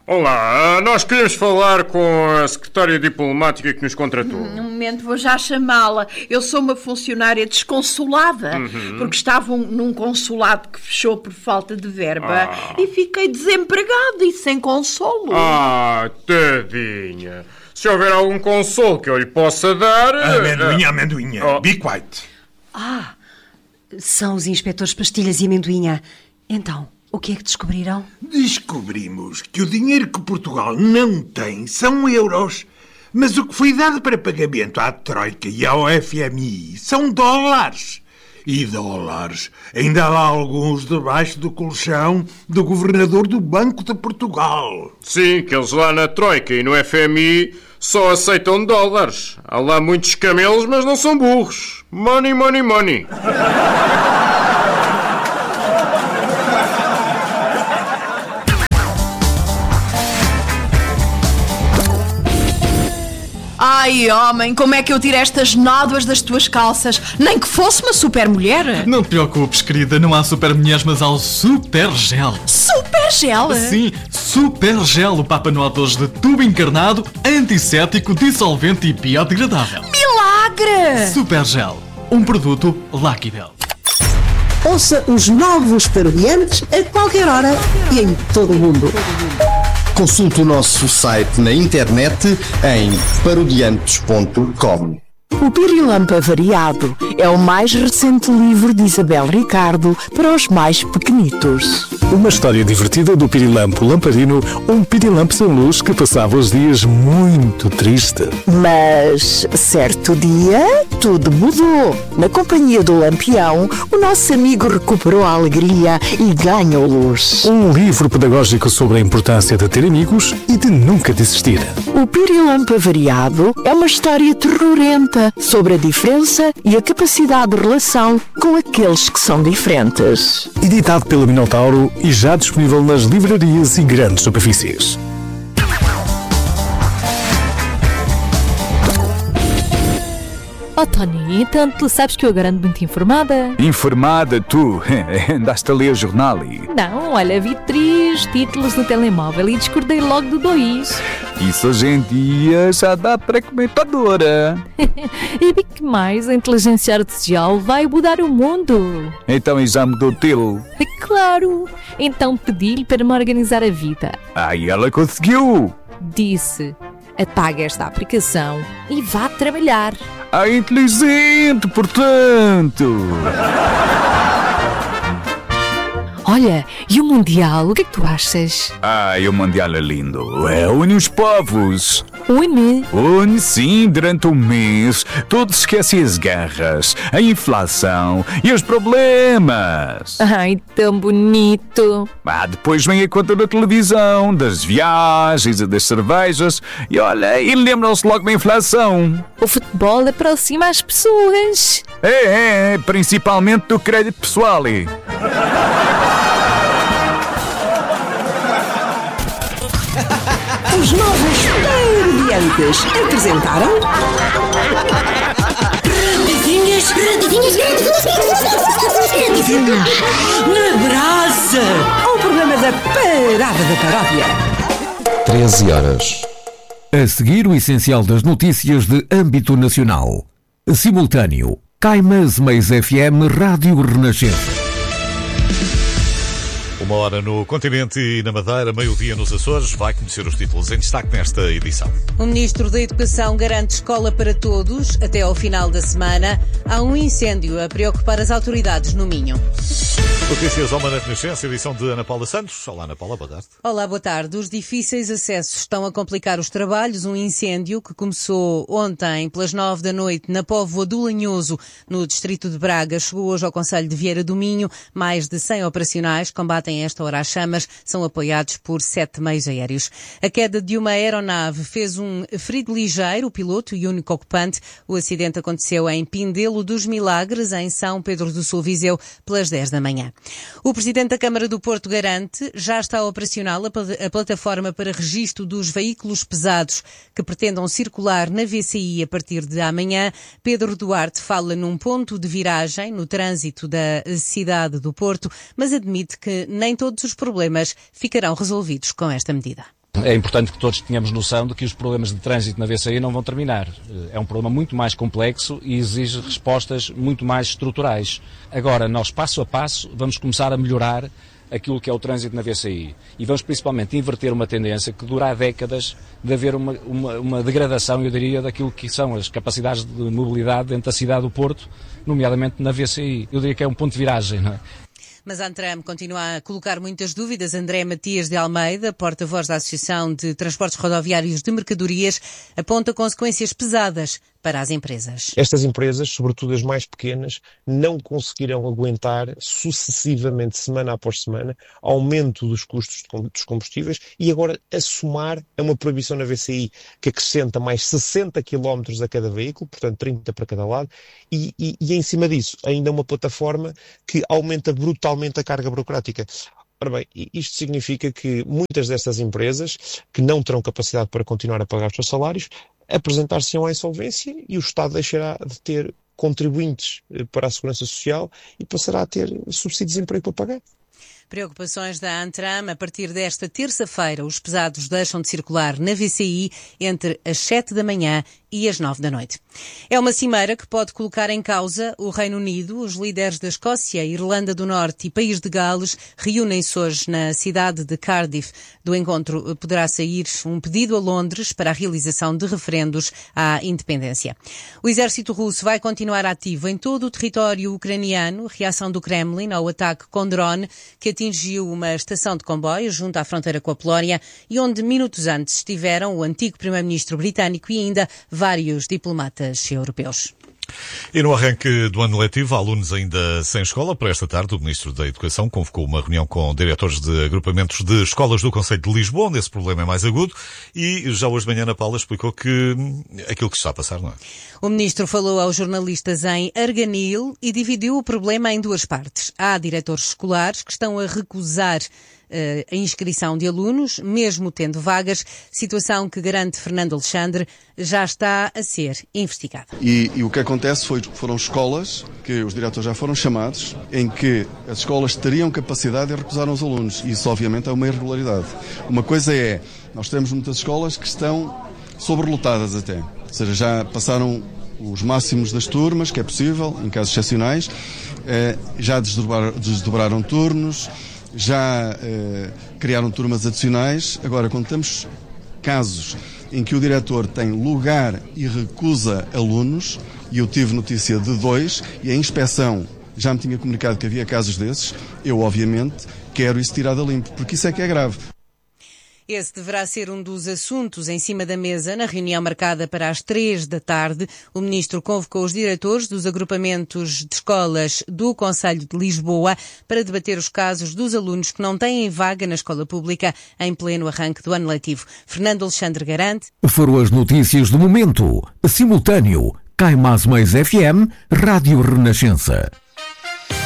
Olá, nós queremos falar com a secretária diplomática que nos contratou. Um momento, vou já chamá-la. Eu sou uma funcionária desconsolada, porque estava num consulado que fechou por falta de verba e fiquei desempregada e sem consolo. Tadinha. Se houver algum consolo que eu lhe possa dar... Amendoinha. Be quiet. São os inspetores Pastilhas e Amendoinha. Então, o que é que descobriram? Descobrimos que o dinheiro que Portugal não tem são euros, mas o que foi dado para pagamento à Troika e ao FMI são dólares. E dólares ainda há alguns debaixo do colchão do governador do Banco de Portugal. Sim, que eles lá na Troika e no FMI só aceitam dólares. Há lá muitos camelos, mas não são burros. Money, money, money. Ai, homem, como é que eu tiro estas nódoas das tuas calças? Nem que fosse uma super mulher. Não te preocupes, querida, não há super mulheres, mas há o Super Gel. Super gel? Sim, Super Gel, o Papa Noel de hoje de tubo encarnado, antisséptico, dissolvente e biodegradável. Milagre! Super Gel, um produto Lucky Bell. Ouça os novos Parodiantes a qualquer hora e em todo o mundo. Consulte o nosso site na internet em parodiantes.com. O Pirilampo Variado é o mais recente livro de Isabel Ricardo para os mais pequenitos. Uma história divertida do Pirilampo Lamparino, um pirilampo sem luz que passava os dias muito triste. Mas, certo dia, tudo mudou. Na companhia do Lampião, o nosso amigo recuperou a alegria e ganhou luz. Um livro pedagógico sobre a importância de ter amigos e de nunca desistir. O Pirilampo Variado é uma história terrorenta sobre a diferença e a capacidade de relação com aqueles que são diferentes. Editado pelo Minotauro e já disponível nas livrarias e grandes superfícies. Oh, Tony, então tu sabes que eu agora ando muito informada? Informada, tu? Andaste a ler o jornal e... Não, olha, vi 3 títulos no telemóvel e discordei logo do 2. Isso hoje em dia já dá para comentadora. E vi que mais a inteligência artificial vai mudar o mundo. Então e já mudou o teu? Claro, então pedi-lhe para me organizar a vida. E ela conseguiu. Disse, apaga esta aplicação e vá trabalhar. Inteligente, portanto. Olha, e o Mundial, o que é que tu achas? E o Mundial é lindo. Une os povos. Une, sim, durante um mês. Todos esquecem as guerras, a inflação e os problemas. Ai, tão bonito. Depois vem a conta da televisão, das viagens e das cervejas. E olha, e lembram-se logo da inflação. O futebol aproxima as pessoas. Principalmente do crédito pessoal. Os novos Parodiantes apresentaram... Radinhas na brasa. O programa da Parada da Paródia. 13 horas. A seguir, o essencial das notícias de âmbito nacional. Simultâneo. Caimãs Mais FM Rádio Renascença. 1h no continente e na Madeira, meio-dia nos Açores. Vai conhecer os títulos em destaque nesta edição. O Ministro da Educação garante escola para todos até ao final da semana. Há um incêndio a preocupar as autoridades no Minho. Notícias ao Manhã Renascença, edição de Ana Paula Santos. Olá, Ana Paula, boa tarde. Olá, boa tarde. Os difíceis acessos estão a complicar os trabalhos. Um incêndio que começou ontem pelas 9 da noite na Póvoa do Lanhoso, no distrito de Braga, chegou hoje ao concelho de Vieira do Minho. Mais de 100 operacionais combatem a esta hora as chamas, são apoiados por 7 meios aéreos. A queda de uma aeronave fez um ferido ligeiro, o piloto e o único ocupante. O acidente aconteceu em Pindelo dos Milagres, em São Pedro do Sul, Viseu, pelas 10 da manhã. O Presidente da Câmara do Porto garante já está operacional a plataforma para registro dos veículos pesados que pretendam circular na VCI a partir de amanhã. Pedro Duarte fala num ponto de viragem no trânsito da cidade do Porto, mas admite que nem todos os problemas ficarão resolvidos com esta medida. É importante que todos tenhamos noção de que os problemas de trânsito na VCI não vão terminar. É um problema muito mais complexo e exige respostas muito mais estruturais. Agora, nós, passo a passo, vamos começar a melhorar aquilo que é o trânsito na VCI. E vamos principalmente inverter uma tendência que dura há décadas de haver uma degradação, eu diria, daquilo que são as capacidades de mobilidade dentro da cidade do Porto, nomeadamente na VCI. Eu diria que é um ponto de viragem, não é? Mas a Antram continua a colocar muitas dúvidas. André Matias de Almeida, porta-voz da Associação de Transportes Rodoviários de Mercadorias, aponta consequências pesadas para as empresas. Estas empresas, sobretudo as mais pequenas, não conseguirão aguentar sucessivamente, semana após semana, aumento dos custos dos combustíveis e agora a somar a uma proibição na VCI que acrescenta mais 60 km a cada veículo, portanto 30 para cada lado, e em cima disso ainda uma plataforma que aumenta brutalmente a carga burocrática. Ora bem, isto significa que muitas destas empresas que não terão capacidade para continuar a pagar os seus salários apresentar-se-ão à insolvência e o Estado deixará de ter contribuintes para a Segurança Social e passará a ter subsídio de desemprego para pagar. Preocupações da Antram. A partir desta terça-feira, os pesados deixam de circular na VCI entre as 7 da manhã e as 9 da noite. É uma cimeira que pode colocar em causa o Reino Unido. Os líderes da Escócia, Irlanda do Norte e País de Gales reúnem-se hoje na cidade de Cardiff. Do encontro poderá sair um pedido a Londres para a realização de referendos à independência. O exército russo vai continuar ativo em todo o território ucraniano. Reação do Kremlin ao ataque com drone que atingiu uma estação de comboios junto à fronteira com a Polónia e onde minutos antes estiveram o antigo primeiro-ministro britânico e ainda vários diplomatas europeus. E no arranque do ano letivo, há alunos ainda sem escola. Para esta tarde, o Ministro da Educação convocou uma reunião com diretores de agrupamentos de escolas do Concelho de Lisboa, onde esse problema é mais agudo, e já hoje de manhã Ana Paula explicou que aquilo que está a passar, não é? O Ministro falou aos jornalistas em Arganil e dividiu o problema em duas partes. Há diretores escolares que estão a recusar a inscrição de alunos, mesmo tendo vagas, situação que, garante Fernando Alexandre, já está a ser investigada. E o que acontece foram escolas, que os diretores já foram chamados, em que as escolas teriam capacidade e recusaram os alunos. Isso, obviamente, é uma irregularidade. Uma coisa é, nós temos muitas escolas que estão sobrelotadas até. Ou seja, já passaram os máximos das turmas, que é possível, em casos excepcionais, já desdobraram turnos, já criaram turmas adicionais. Agora, quando temos casos em que o diretor tem lugar e recusa alunos, e eu tive notícia de 2, e a inspeção já me tinha comunicado que havia casos desses, eu, obviamente, quero isso tirado a limpo, porque isso é que é grave. Esse deverá ser um dos assuntos em cima da mesa na reunião marcada para as 3 da tarde. O Ministro convocou os diretores dos agrupamentos de escolas do Concelho de Lisboa para debater os casos dos alunos que não têm vaga na escola pública em pleno arranque do ano letivo. Fernando Alexandre garante. Foram as notícias do momento. Simultâneo. Cai Mais FM, Rádio Renascença.